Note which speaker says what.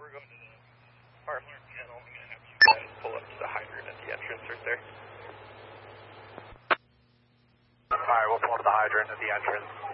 Speaker 1: we're going to the fire alarm channel. I'm going to have you guys pull up to the hydrant at the entrance right there.
Speaker 2: Alright, we'll pull up the hydrant at the entrance.